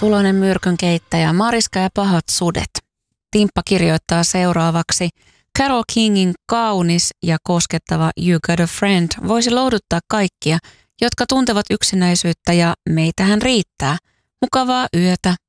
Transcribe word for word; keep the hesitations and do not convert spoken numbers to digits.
suloinen myrkynkeittäjä, Mariska ja pahat sudet. Timppa kirjoittaa seuraavaksi: Carole Kingin kaunis ja koskettava You Got a Friend voisi lohduttaa kaikkia, jotka tuntevat yksinäisyyttä, ja meitähän riittää. Mukavaa yötä.